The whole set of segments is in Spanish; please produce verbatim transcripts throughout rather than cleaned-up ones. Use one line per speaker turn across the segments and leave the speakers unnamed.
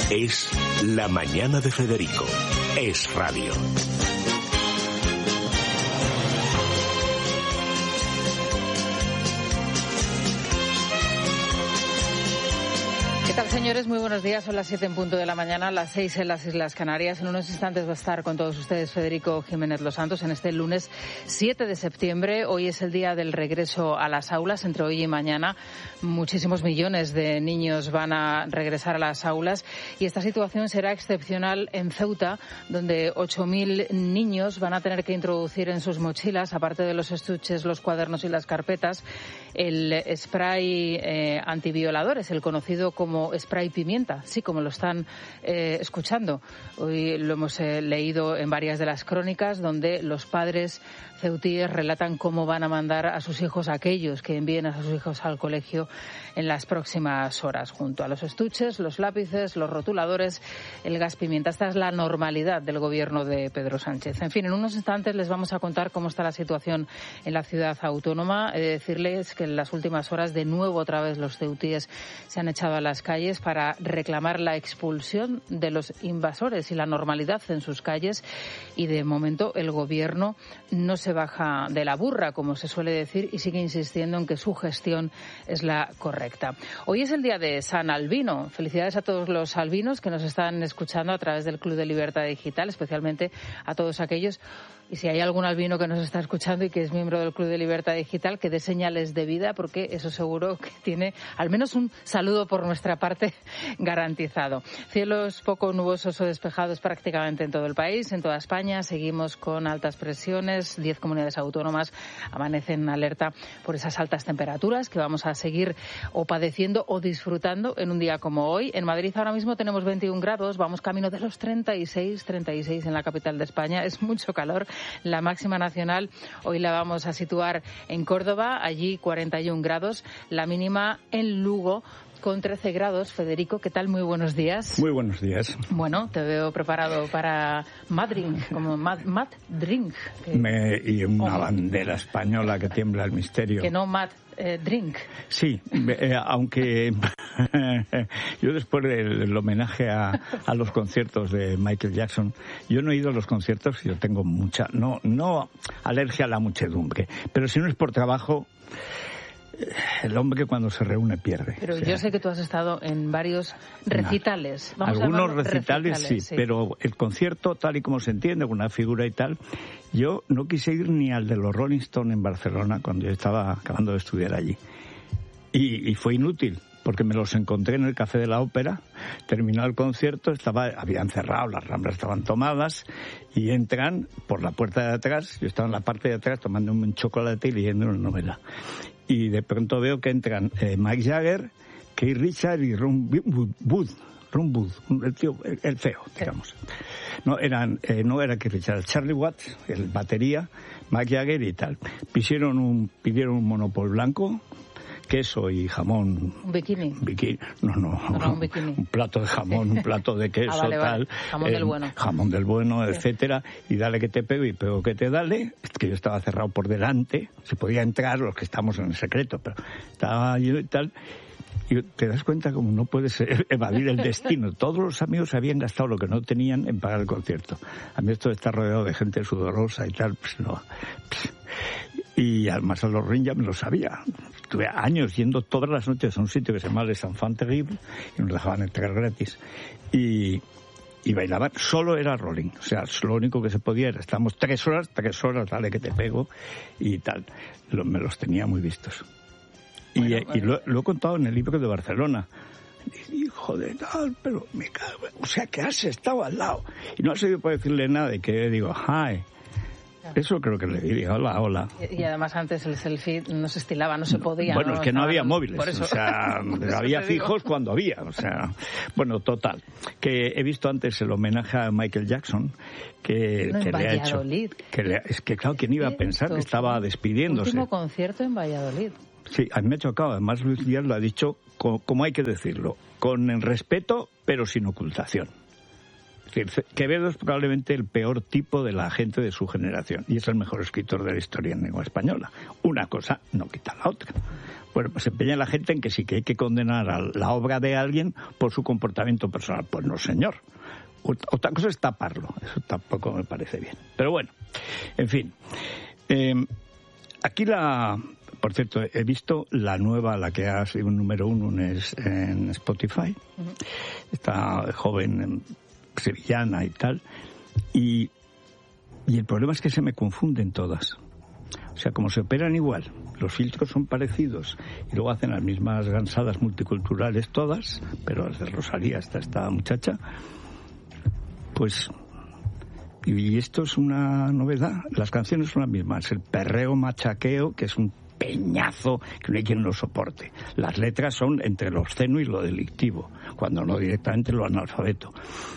Es La Mañana de Federico. Es radio.
¿Qué tal, señores? Muy buenos días. Son las siete en punto de la mañana, las seis en las Islas Canarias. En unos instantes va a estar con todos ustedes Federico Jiménez Los Santos en este lunes siete de septiembre. Hoy es el día del regreso a las aulas. Entre hoy y mañana muchísimos millones de niños van a regresar a las aulas y esta situación será excepcional en Ceuta, donde ocho mil niños van a tener que introducir en sus mochilas, aparte de los estuches, los cuadernos y las carpetas, el spray eh, antivioladores, el conocido como spray pimienta, sí, como lo están eh, escuchando. Hoy lo hemos eh, leído en varias de las crónicas donde los padres ceutíes relatan cómo van a mandar a sus hijos, a aquellos que envíen a sus hijos al colegio en las próximas horas, junto a los estuches, los lápices, los rotuladores, el gas pimienta. Esta es la normalidad del gobierno de Pedro Sánchez. En fin, en unos instantes les vamos a contar cómo está la situación en la ciudad autónoma. He de decirles que en las últimas horas, de nuevo, otra vez, los ceutíes se han echado a las calles para reclamar la expulsión de los invasores y la normalidad en sus calles. Y de momento el gobierno no se baja de la burra, como se suele decir, y sigue insistiendo en que su gestión es la correcta. Hoy es el día de San Albino. Felicidades a todos los albinos que nos están escuchando a través del Club de Libertad Digital, especialmente a todos aquellos. Y si hay algún albino que nos está escuchando y que es miembro del Club de Libertad Digital, que dé señales de vida, porque eso seguro que tiene al menos un saludo por nuestra parte garantizado. Cielos poco nubosos o despejados prácticamente en todo el país, en toda España. Seguimos con altas presiones. Diez comunidades autónomas amanecen en alerta por esas altas temperaturas que vamos a seguir o padeciendo o disfrutando en un día como hoy. En Madrid ahora mismo tenemos veintiún grados, vamos camino de los treinta y seis, treinta y seis en la capital de España. Es mucho calor. La máxima nacional hoy la vamos a situar en Córdoba, allí cuarenta y un grados. La mínima en Lugo con trece grados. Federico, ¿qué tal? Muy buenos días.
Muy buenos días.
Bueno, te veo preparado para Madrink, como Mad, Mad Drink. Que...
Me, y una oh. bandera española que tiembla el misterio.
Que no Mad eh, Drink.
Sí, eh, aunque yo después del, del homenaje a, a los conciertos de Michael Jackson, yo no he ido a los conciertos, yo tengo mucha, no, no alergia a la muchedumbre, pero si no es por trabajo, el hombre que cuando se reúne pierde.
Pero o sea, yo sé que tú has estado en varios recitales.
Vamos algunos recitales, recitales sí, sí, pero el concierto, tal y como se entiende, con una figura y tal, yo no quise ir ni al de los Rolling Stones en Barcelona cuando yo estaba acabando de estudiar allí. Y, y fue inútil, porque me los encontré en el Café de la Ópera, terminó el concierto, estaba, habían cerrado, las Ramblas estaban tomadas, y entran por la puerta de atrás, yo estaba en la parte de atrás tomando un chocolate y leyendo una novela. Y de pronto veo que entran eh, Mick Jagger, Keith Richards y Ron Wood, Ron Wood, el tío, el, el feo, digamos. No eran, eh, no era Keith Richards, Charlie Watts, el batería, Mick Jagger y tal. Pidieron un, pidieron un Monopol blanco, queso y jamón.
¿Un bikini?
bikini. No, no,
no, no un, bikini.
un plato de jamón, un plato de queso,
ah, vale,
tal.
Vale. Jamón eh, del bueno.
Jamón del bueno, sí. Etcétera. Y dale que te pego y pego que te dale. Es que yo estaba cerrado por delante. Se podía entrar los que estamos en el secreto, pero estaba yo y tal. Y te das cuenta como no puedes evadir el destino. Todos los amigos habían gastado lo que no tenían en pagar el concierto. A mí esto de estar rodeado de gente sudorosa y tal, pues no. Pues, y además a los Ring ya me lo sabía. Estuve años yendo todas las noches a un sitio que se llama Les Enfants Terribles y nos dejaban entrar gratis. Y, y bailaban, solo era Rolling. O sea, lo único que se podía era, estábamos tres horas, tres horas, dale que te pego y tal. Lo, me los tenía muy vistos. Y, bueno, bueno. y lo, lo he contado en el libro de Barcelona. Hijo de tal, pero me cago. O sea, que has estado al lado. Y no ha sido por decirle nada y que digo, hi. Eso creo que le diría, hola, hola.
Y, y además antes el selfie no se estilaba, no se podía.
Bueno,
¿no?
es que no había móviles,
por eso.
o sea, había fijos cuando había, o sea, bueno, total. Que he visto antes el homenaje a Michael Jackson, que,
no,
que le ha hecho. Que le, es que claro, ¿quién iba a pensar que estaba despidiéndose?
Último concierto en Valladolid.
Sí, a mí me ha chocado, además Luis Díaz lo ha dicho como, como hay que decirlo, con el respeto, pero sin ocultación. Es decir, Quevedo es probablemente el peor tipo de la gente de su generación y es el mejor escritor de la historia en lengua española. Una cosa no quita la otra. Bueno, pues se empeña la gente en que sí que hay que condenar a la obra de alguien por su comportamiento personal. Pues no, señor. Otra cosa es taparlo. Eso tampoco me parece bien. Pero bueno, en fin. Eh, aquí la... Por cierto, he visto la nueva, la que ha sido un número uno en Spotify. Uh-huh. Esta joven sevillana y tal. Y, y el problema es que se me confunden todas. O sea, como se operan igual, los filtros son parecidos y luego hacen las mismas gansadas multiculturales todas, pero las de Rosalía hasta esta muchacha, pues... Y esto es una novedad. Las canciones son las mismas. El perreo machaqueo, que es un peñazo que no hay quien lo soporte. Las letras son entre lo obsceno y lo delictivo, cuando no directamente lo analfabeto.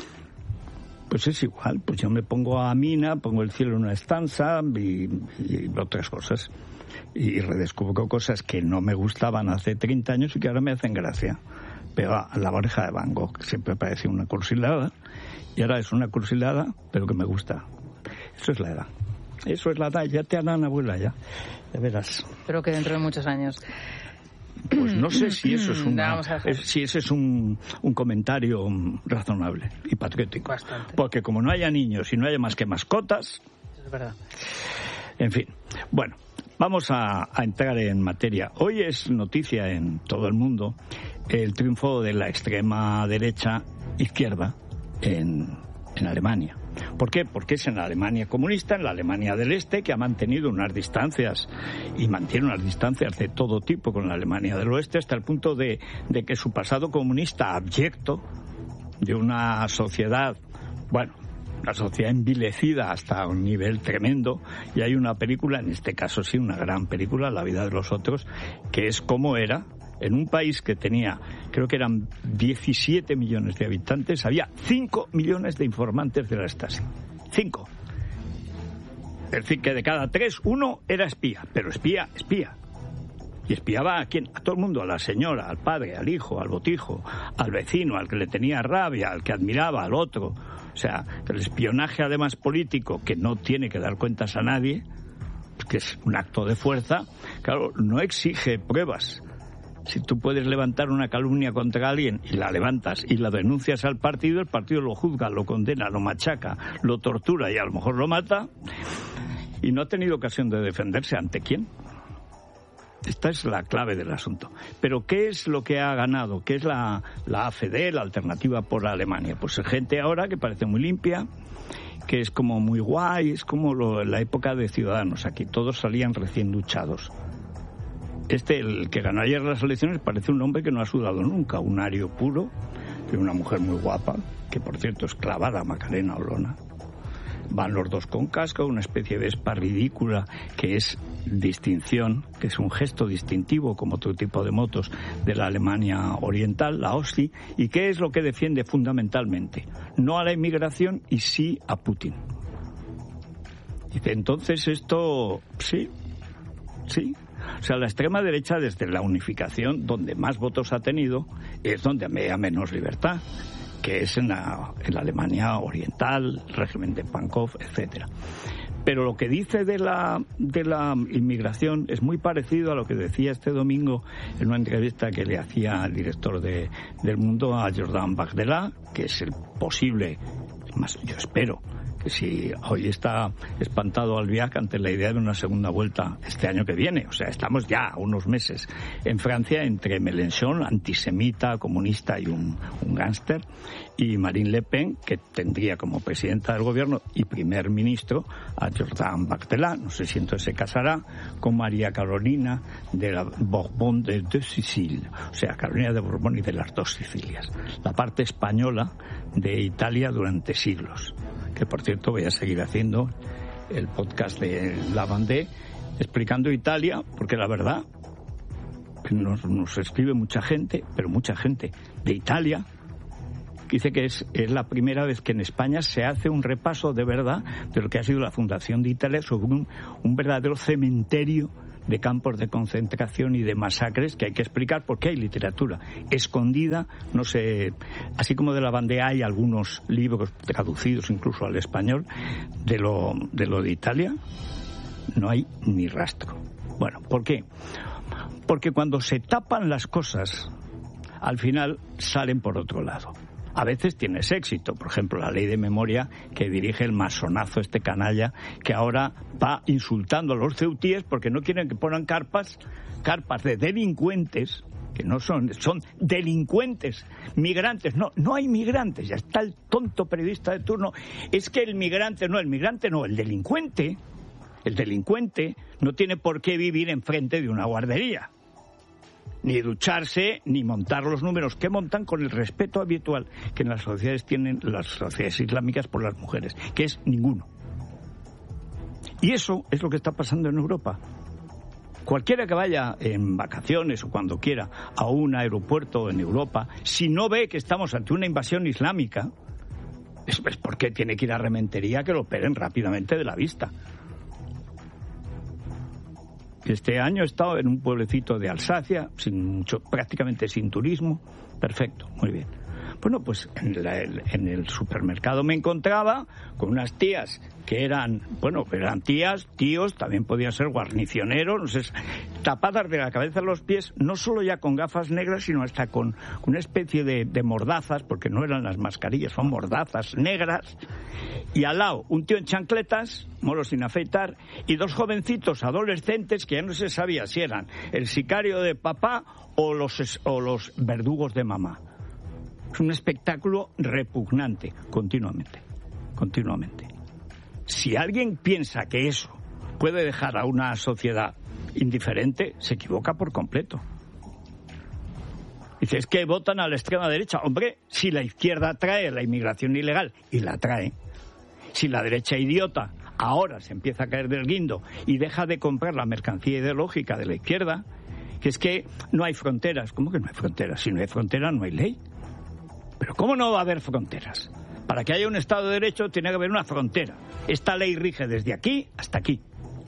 Pues es igual, pues yo me pongo a Mina, pongo el cielo en una estanza y, y otras cosas. Y redescubro cosas que no me gustaban hace treinta años y que ahora me hacen gracia. Pero a la oreja de Van Gogh, que siempre parecía una cursilada, y ahora es una cursilada, pero que me gusta. Eso es la edad. Eso es la edad, ya te harán abuela, ya. Ya verás.
Espero que dentro de muchos años.
Pues no sé si eso es, una, es si ese es un, un comentario razonable y patriótico.
Bastante.
Porque como no haya niños y no haya más que mascotas...
Eso es verdad.
En fin, bueno, vamos a, a entrar en materia. Hoy es noticia en todo el mundo el triunfo de la extrema derecha izquierda en, en Alemania. ¿Por qué? Porque es en la Alemania comunista, en la Alemania del Este, que ha mantenido unas distancias y mantiene unas distancias de todo tipo con la Alemania del Oeste, hasta el punto de, de que su pasado comunista abyecto, de una sociedad, bueno, una sociedad envilecida hasta un nivel tremendo, y hay una película, en este caso sí, una gran película, La vida de los otros, que es cómo era. En un país que tenía, creo que eran diecisiete millones de habitantes, había cinco millones de informantes de la Stasi. cinco. Es decir, que de cada tres, uno era espía. Pero espía, espía. Y espiaba a quién, a todo el mundo, a la señora, al padre, al hijo, al botijo, al vecino, al que le tenía rabia, al que admiraba, al otro. O sea, el espionaje además político, que no tiene que dar cuentas a nadie, que es un acto de fuerza, claro, no exige pruebas. Si tú puedes levantar una calumnia contra alguien y la levantas y la denuncias al partido, el partido lo juzga, lo condena, lo machaca, lo tortura y a lo mejor lo mata, y no ha tenido ocasión de defenderse. ¿Ante quién? Esta es la clave del asunto. Pero ¿qué es lo que ha ganado? ¿Qué es la, la A F D, la Alternativa por Alemania? Pues gente ahora que parece muy limpia, que es como muy guay, es como lo, la época de Ciudadanos. Aquí todos salían recién duchados. Este, el que ganó ayer las elecciones, parece un hombre que no ha sudado nunca, un ario puro, de una mujer muy guapa, que por cierto es clavada, Macarena Olona. Van los dos con casco, una especie de espa ridícula, que es distinción, que es un gesto distintivo, como otro tipo de motos, de la Alemania oriental, la Osti. ¿Y qué es lo que defiende fundamentalmente? No a la inmigración y sí a Putin. Dice, entonces esto, sí, sí. O sea, la extrema derecha, desde la unificación, donde más votos ha tenido, es donde hay menos libertad, que es en la, en la Alemania oriental, el régimen de Pankov, etcétera. Pero lo que dice de la, de la inmigración es muy parecido a lo que decía este domingo en una entrevista que le hacía al director de, del Mundo, a Jordan Bardella, que es el posible, más yo espero, que si hoy está espantado Albiac ante la idea de una segunda vuelta este año que viene, o sea, estamos ya a unos meses en Francia entre Mélenchon, antisemita, comunista y un, un gángster, y Marine Le Pen, que tendría como presidenta del gobierno y primer ministro a Jordan Bardella. No sé si entonces se casará con María Carolina de la Borbón de deux Sicilies, o sea, Carolina de Borbón y de las dos Sicilias, la parte española de Italia durante siglos. Que por cierto voy a seguir haciendo el podcast de La Vendée explicando Italia, porque la verdad nos, nos escribe mucha gente, pero mucha gente de Italia, que dice que es, es la primera vez que en España se hace un repaso de verdad de lo que ha sido la fundación de Italia sobre un, un verdadero cementerio de campos de concentración y de masacres que hay que explicar porque hay literatura escondida, no sé, así como de la bandera hay algunos libros traducidos incluso al español de lo de, lo de Italia, no hay ni rastro. Bueno, ¿por qué? Porque cuando se tapan las cosas, al final salen por otro lado. A veces tienes éxito, por ejemplo, la ley de memoria que dirige el masonazo este canalla, que ahora va insultando a los ceutíes porque no quieren que pongan carpas, carpas de delincuentes, que no son, son delincuentes, migrantes. No, no hay migrantes, ya está el tonto periodista de turno. Es que el migrante, no, el migrante no, el delincuente, el delincuente no tiene por qué vivir enfrente de una guardería. Ni ducharse, ni montar los números que montan con el respeto habitual que en las sociedades tienen las sociedades islámicas por las mujeres, que es ninguno. Y eso es lo que está pasando en Europa. Cualquiera que vaya en vacaciones o cuando quiera a un aeropuerto en Europa, si no ve que estamos ante una invasión islámica, es porque tiene que ir a Rementería que lo operen rápidamente de la vista. Este año he estado en un pueblecito de Alsacia, sin mucho, prácticamente sin turismo. Perfecto, muy bien. Bueno, pues en, la, en el supermercado me encontraba con unas tías que eran, bueno, eran tías, tíos, también podían ser guarnicioneros, no sé, tapadas de la cabeza a los pies, no solo ya con gafas negras, sino hasta con una especie de, de mordazas, porque no eran las mascarillas, son mordazas negras, y al lado un tío en chancletas, moro sin afeitar, y dos jovencitos adolescentes que ya no se sabía si eran el sicario de papá o los, o los verdugos de mamá. Es un espectáculo repugnante, continuamente, continuamente. Si alguien piensa que eso puede dejar a una sociedad indiferente, se equivoca por completo. Dice, es que votan a la extrema derecha. Hombre, si la izquierda trae la inmigración ilegal, y la trae, si la derecha idiota ahora se empieza a caer del guindo y deja de comprar la mercancía ideológica de la izquierda, que es que no hay fronteras. ¿Cómo que no hay fronteras? Si no hay fronteras, no hay ley. Pero ¿cómo no va a haber fronteras? Para que haya un Estado de Derecho tiene que haber una frontera. Esta ley rige desde aquí hasta aquí.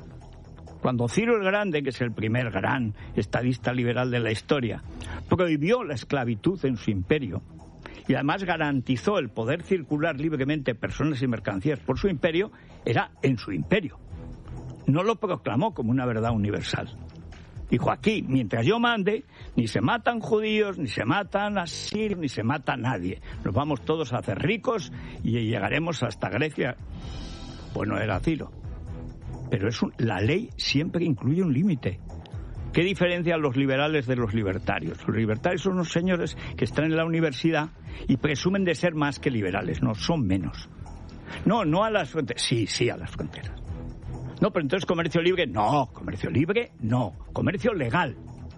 Cuando Ciro el Grande, que es el primer gran estadista liberal de la historia, prohibió la esclavitud en su imperio y además garantizó el poder circular libremente personas y mercancías por su imperio, era en su imperio. No lo proclamó como una verdad universal. Dijo, aquí, mientras yo mande, ni se matan judíos, ni se matan asirios, ni se mata a nadie. Nos vamos todos a hacer ricos y llegaremos hasta Grecia. Bueno, era Ciro. Pero es un, la ley siempre incluye un límite. ¿Qué diferencia los liberales de los libertarios? Los libertarios son unos señores que están en la universidad y presumen de ser más que liberales. No, son menos. No, no a las fronteras. Sí, sí a las fronteras. No, pero entonces comercio libre, no, comercio libre, no, comercio legal.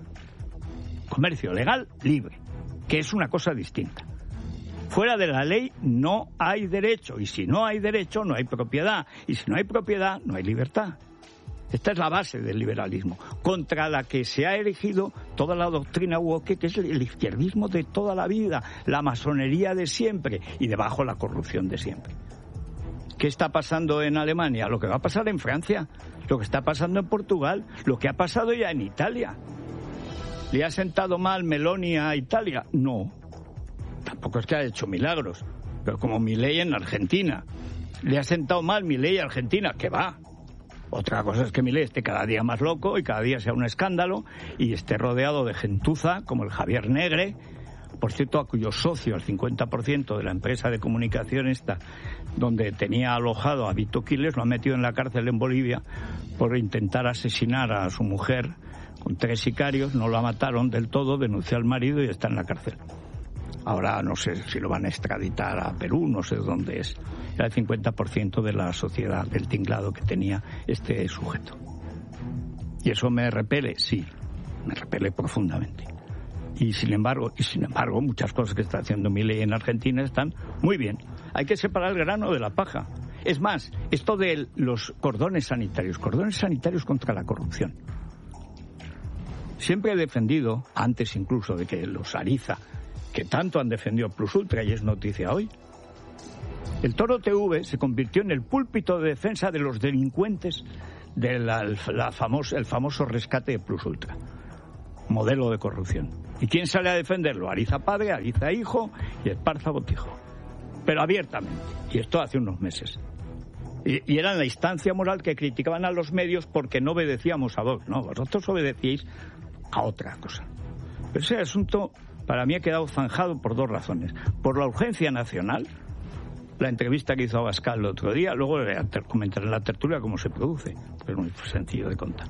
Comercio legal, libre, que es una cosa distinta. Fuera de la ley no hay derecho, y si no hay derecho no hay propiedad, y si no hay propiedad no hay libertad. Esta es la base del liberalismo, contra la que se ha erigido toda la doctrina woke, que es el izquierdismo de toda la vida, la masonería de siempre, y debajo la corrupción de siempre. ¿Qué está pasando en Alemania? Lo que va a pasar en Francia, lo que está pasando en Portugal, lo que ha pasado ya en Italia. ¿Le ha sentado mal Meloni a Italia? No. Tampoco es que ha hecho milagros. Pero como Milei en Argentina. ¿Le ha sentado mal Milei a Argentina? ¿Qué va? Otra cosa es que Milei esté cada día más loco y cada día sea un escándalo y esté rodeado de gentuza como el Javier Negre, por cierto, a cuyo socio, el cincuenta por ciento de la empresa de comunicación esta, donde tenía alojado a Vito Quiles, lo ha metido en la cárcel en Bolivia por intentar asesinar a su mujer con tres sicarios. No la mataron del todo, denunció al marido y está en la cárcel. Ahora no sé si lo van a extraditar a Perú, no sé dónde es. Era el cincuenta por ciento de la sociedad, del tinglado que tenía este sujeto. ¿Y eso me repele? Sí, me repele profundamente. Y sin embargo, y sin embargo, muchas cosas que está haciendo Milei en Argentina están muy bien. Hay que separar el grano de la paja. Es más, esto de los cordones sanitarios, cordones sanitarios contra la corrupción. Siempre he defendido, antes incluso de que los Ariza, que tanto han defendido Plus Ultra y es noticia hoy, el Toro T V se convirtió en el púlpito de defensa de los delincuentes de la, la famosa, el famoso rescate de Plus Ultra, modelo de corrupción. ¿Y quién sale a defenderlo? Ariza padre, Ariza hijo y Esparza botijo, pero abiertamente, y esto hace unos meses. Y, y era la instancia moral que criticaban a los medios porque no obedecíamos a Vox. No, vosotros obedecíais a otra cosa. Pero ese asunto para mí ha quedado zanjado por dos razones. Por la urgencia nacional, la entrevista que hizo Abascal el otro día, luego le comentaré en la tertulia cómo se produce, es muy sencillo de contar.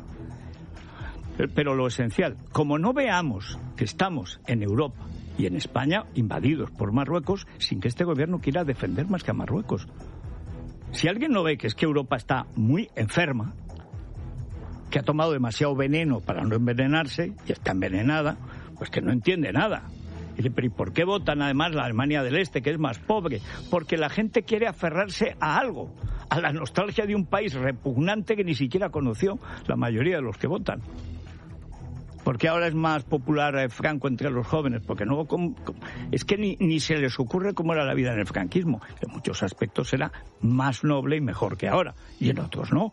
Pero lo esencial, como no veamos que estamos en Europa y en España invadidos por Marruecos, sin que este gobierno quiera defender más que a Marruecos. Si alguien no ve que es que Europa está muy enferma, que ha tomado demasiado veneno para no envenenarse y está envenenada, pues que no entiende nada. Y dice, pero ¿y por qué votan además la Alemania del Este, que es más pobre? Porque la gente quiere aferrarse a algo, a la nostalgia de un país repugnante que ni siquiera conoció la mayoría de los que votan. ¿Por qué ahora es más popular eh, Franco entre los jóvenes? Porque no, com, com, es que ni, ni se les ocurre cómo era la vida en el franquismo. En muchos aspectos era más noble y mejor que ahora, y en otros no.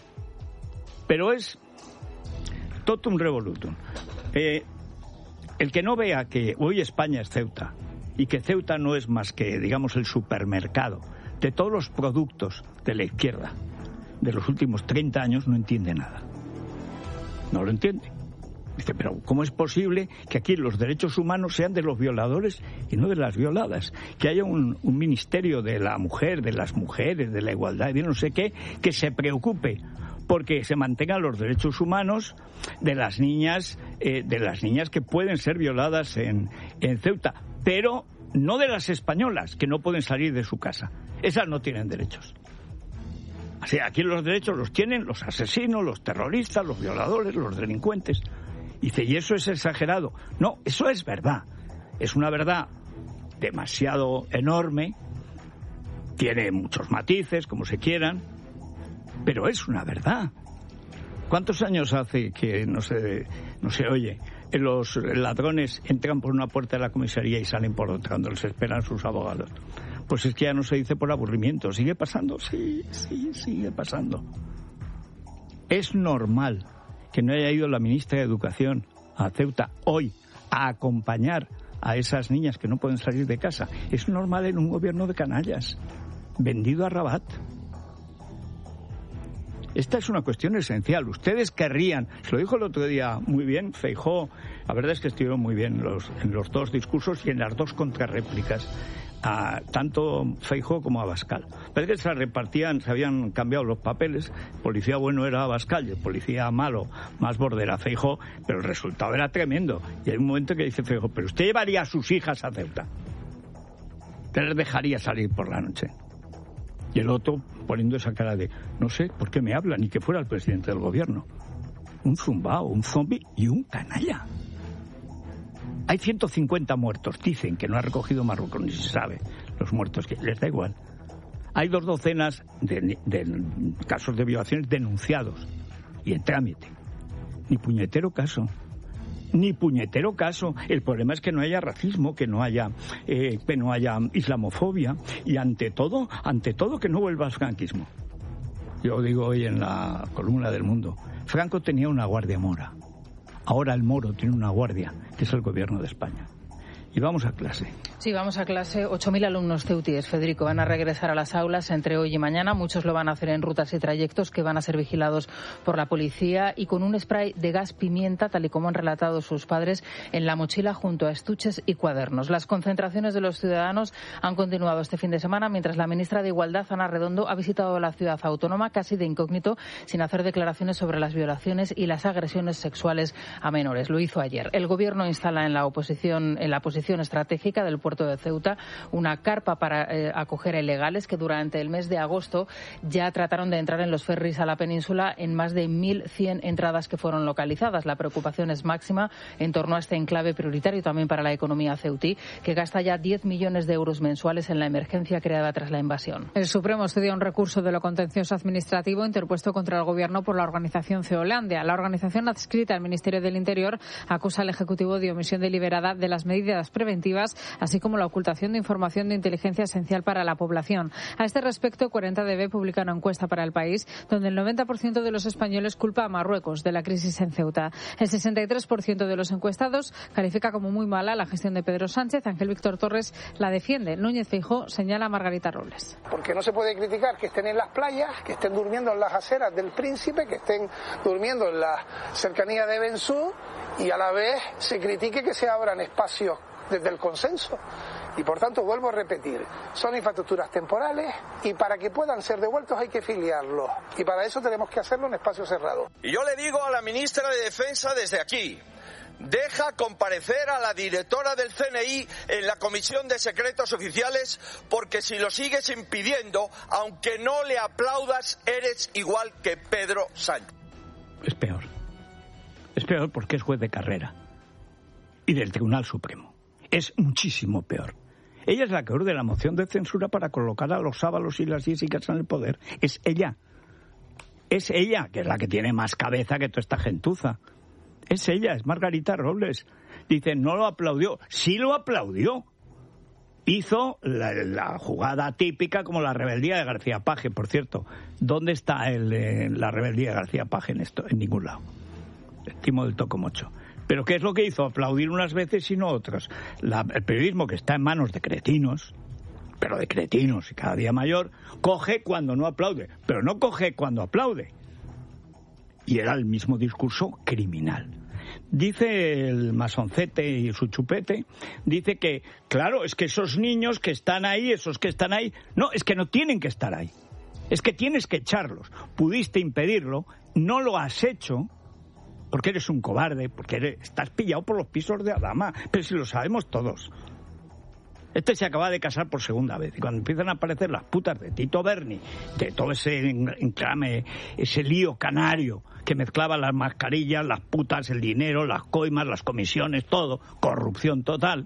Pero es totum revolutum. Eh, el que no vea que hoy España es Ceuta, y que Ceuta no es más que, digamos, el supermercado de todos los productos de la izquierda de los últimos treinta años, no entiende nada. No lo entiende. Dice, pero ¿cómo es posible que aquí los derechos humanos sean de los violadores y no de las violadas? Que haya un, un ministerio de la mujer, de las mujeres, de la igualdad y de no sé qué, que se preocupe porque se mantengan los derechos humanos de las niñas, eh, de las niñas que pueden ser violadas en, en Ceuta, pero no de las españolas, que no pueden salir de su casa. Esas no tienen derechos. O sea, aquí los derechos los tienen los asesinos, los terroristas, los violadores, los delincuentes. Dice, ¿y eso es exagerado? No, eso es verdad. Es una verdad demasiado enorme, tiene muchos matices, como se quieran, pero es una verdad. ¿Cuántos años hace que no se, no se oye? Los ladrones entran por una puerta de la comisaría y salen por otra, donde les esperan sus abogados. Pues es que ya no se dice por aburrimiento. ¿Sigue pasando? Sí, sí, sigue pasando. Es normal que no haya ido la ministra de Educación a Ceuta hoy a acompañar a esas niñas que no pueden salir de casa. Es normal en un gobierno de canallas, vendido a Rabat. Esta es una cuestión esencial. Ustedes querrían, se lo dijo el otro día muy bien Feijóo, la verdad es que estuvieron muy bien los, en los dos discursos y en las dos contrarréplicas, a tanto Feijóo como a Abascal. Parece que se repartían, se habían cambiado los papeles. El policía bueno era Abascal y el policía malo, más borde, era Feijóo, pero el resultado era tremendo. Y hay un momento que dice Feijóo, pero usted llevaría a sus hijas a Ceuta, ¿te les dejaría salir por la noche? Y el otro poniendo esa cara de, no sé por qué me habla, ni que fuera el presidente del gobierno. Un zumbao, un zombi y un canalla. Hay ciento cincuenta muertos, dicen que no ha recogido Marruecos, ni se sabe los muertos, que les da igual. Hay dos docenas de, de casos de violaciones denunciados y en trámite. Ni puñetero caso. Ni puñetero caso. El problema es que no haya racismo, que no haya eh, que no haya islamofobia y ante todo, ante todo que no vuelva al franquismo. Yo digo hoy en la columna del Mundo, Franco tenía una guardia mora. Ahora el moro tiene una guardia, que es el gobierno de España. Y vamos a clase.
Sí, vamos a clase. ocho mil alumnos ceutíes, Federico, van a regresar a las aulas entre hoy y mañana. Muchos lo van a hacer en rutas y trayectos que van a ser vigilados por la policía y con un spray de gas pimienta, tal y como han relatado sus padres, en la mochila junto a estuches y cuadernos. Las concentraciones de los ciudadanos han continuado este fin de semana, mientras la ministra de Igualdad, Ana Redondo, ha visitado la ciudad autónoma casi de incógnito, sin hacer declaraciones sobre las violaciones y las agresiones sexuales a menores. Lo hizo ayer. El gobierno instala en la oposición, en la posición estratégica del puerto de Ceuta una carpa para eh, acoger a ilegales que durante el mes de agosto ya trataron de entrar en los ferries a la península en más de mil cien entradas que fueron localizadas. La preocupación es máxima en torno a este enclave prioritario también para la economía ceutí, que gasta ya diez millones de euros mensuales en la emergencia creada tras la invasión.
El Supremo estudia un recurso de lo contencioso administrativo interpuesto contra el Gobierno por la organización Ceolandia. La organización adscrita al Ministerio del Interior acusa al Ejecutivo de omisión deliberada de las medidas preventivas, así como la ocultación de información de inteligencia esencial para la población. A este respecto, cuarenta D B publica una encuesta para El País donde el noventa por ciento de los españoles culpa a Marruecos de la crisis en Ceuta. El sesenta y tres por ciento de los encuestados califica como muy mala la gestión de Pedro Sánchez. Ángel Víctor Torres la defiende. Núñez Feijóo señala a Margarita Robles.
Porque no se puede criticar que estén en las playas, que estén durmiendo en las aceras del Príncipe, que estén durmiendo en la cercanía de Bensú, y a la vez se critique que se abran espacios desde el consenso. Y por tanto, vuelvo a repetir, son infraestructuras temporales y para que puedan ser devueltos hay que filiarlos. Y para eso tenemos que hacerlo en espacio cerrado.
Y yo le digo a la ministra de Defensa desde aquí: deja comparecer a la directora del C N I en la Comisión de Secretos Oficiales, porque si lo sigues impidiendo, aunque no le aplaudas, eres igual que Pedro Sánchez.
Es peor. Es peor porque es juez de carrera y del Tribunal Supremo. Es muchísimo peor. Ella es la que ordena la moción de censura para colocar a los Ábalos y las Jessicas en el poder. Es ella. Es ella, que es la que tiene más cabeza que toda esta gentuza. Es ella, es Margarita Robles. Dice, no lo aplaudió. Sí lo aplaudió. Hizo la, la jugada típica como la rebeldía de García Paje, por cierto. ¿Dónde está el, eh, la rebeldía de García Paje en esto? En ningún lado. El timo del tocomocho. ¿Pero qué es lo que hizo? Aplaudir unas veces y no otras. La, el periodismo, que está en manos de cretinos, pero de cretinos y cada día mayor, coge cuando no aplaude, pero no coge cuando aplaude. Y era el mismo discurso criminal. Dice el masoncete y su chupete, dice que, claro, es que esos niños que están ahí, esos que están ahí, no, es que no tienen que estar ahí. Es que tienes que echarlos. Pudiste impedirlo, no lo has hecho, porque eres un cobarde, porque eres, estás pillado por los pisos de Adama, pero si lo sabemos todos. Este se acaba de casar por segunda vez, y cuando empiezan a aparecer las putas de Tito Berni, de todo ese enclame, ese lío canario, que mezclaba las mascarillas, las putas, el dinero, las coimas, las comisiones, todo, corrupción total.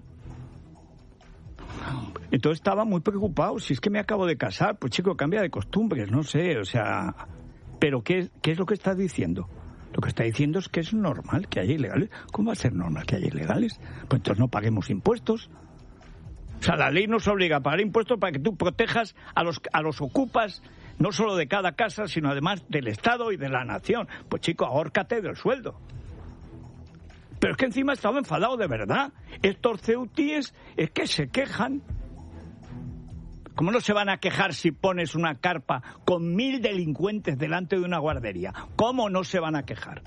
Entonces estaba muy preocupado, si es que me acabo de casar, pues chico, cambia de costumbres, no sé, o sea... Pero ¿qué, qué es lo que está diciendo? Lo que está diciendo es que es normal que haya ilegales. ¿Cómo va a ser normal que haya ilegales? Pues entonces no paguemos impuestos. O sea, la ley nos obliga a pagar impuestos para que tú protejas a los, a los ocupas, no solo de cada casa, sino además del Estado y de la nación. Pues chico, ahórcate del sueldo. Pero es que encima estaba enfadado de verdad. Estos ceutíes es que se quejan. ¿Cómo no se van a quejar si pones una carpa con mil delincuentes delante de una guardería? ¿Cómo no se van a quejar?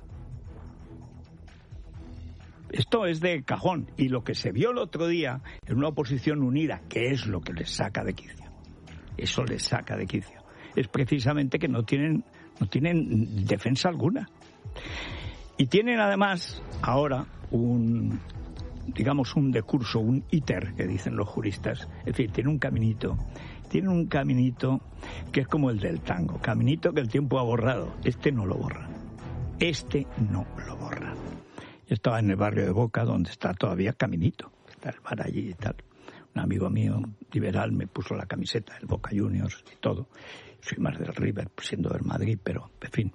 Esto es de cajón. Y lo que se vio el otro día en una oposición unida, que es lo que les saca de quicio, eso les saca de quicio, es precisamente que no tienen, no tienen defensa alguna. Y tienen además ahora un... digamos un decurso, un íter, que dicen los juristas. Es decir, tiene un caminito, tiene un caminito que es como el del tango, caminito que el tiempo ha borrado. Este no lo borra, este no lo borra. Yo estaba en el barrio de Boca, donde está todavía Caminito, está el bar allí y tal. Un amigo mío, liberal, me puso la camiseta del Boca Juniors y todo. Soy más del River, siendo del Madrid, pero en fin.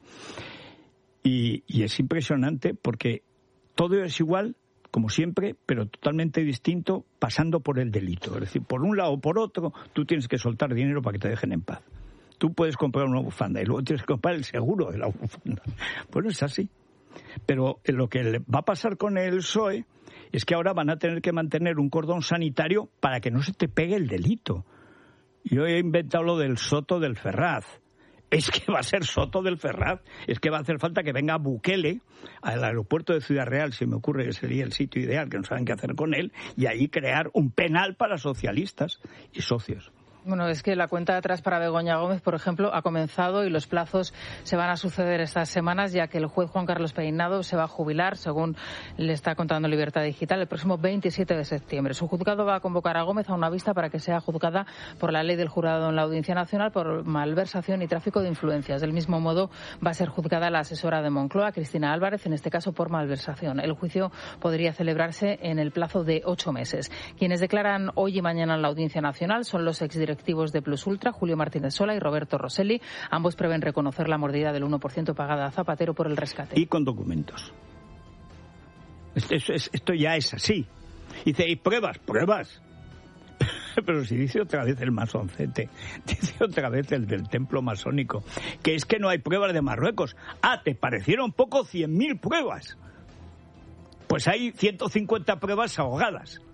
Y, y es impresionante porque todo es igual, como siempre, pero totalmente distinto, pasando por el delito. Es decir, por un lado o por otro, tú tienes que soltar dinero para que te dejen en paz. Tú puedes comprar una bufanda y luego tienes que comprar el seguro de la bufanda. Bueno, es así. Pero lo que va a pasar con el P S O E es que ahora van a tener que mantener un cordón sanitario para que no se te pegue el delito. Yo he inventado lo del Soto del Ferraz. Es que va a ser Soto del Ferraz. Es que va a hacer falta que venga Bukele al aeropuerto de Ciudad Real, se me ocurre que sería el sitio ideal, que no saben qué hacer con él, y ahí crear un penal para socialistas y socios.
Bueno, es que la cuenta de atrás para Begoña Gómez, por ejemplo, ha comenzado y los plazos se van a suceder estas semanas, ya que el juez Juan Carlos Peinado se va a jubilar, según le está contando Libertad Digital, el próximo veintisiete de septiembre. Su juzgado va a convocar a Gómez a una vista para que sea juzgada por la ley del jurado en la Audiencia Nacional por malversación y tráfico de influencias. Del mismo modo, va a ser juzgada la asesora de Moncloa, Cristina Álvarez, en este caso por malversación. El juicio podría celebrarse en el plazo de ocho meses. Quienes declaran hoy y mañana en la Audiencia Nacional son los exdirectivos directivos de Plus Ultra, Julio Martínez Sola y Roberto Rosselli. Ambos prevén reconocer la mordida del uno por ciento pagada a Zapatero por el rescate.
Y con documentos. Esto, esto, esto ya es así. Dice, ¿y pruebas? Pruebas. Pero si dice otra vez el masoncete, dice otra vez el del templo masónico, que es que no hay pruebas de Marruecos. Ah, ¿te parecieron poco cien mil pruebas? Pues hay ciento cincuenta pruebas ahogadas.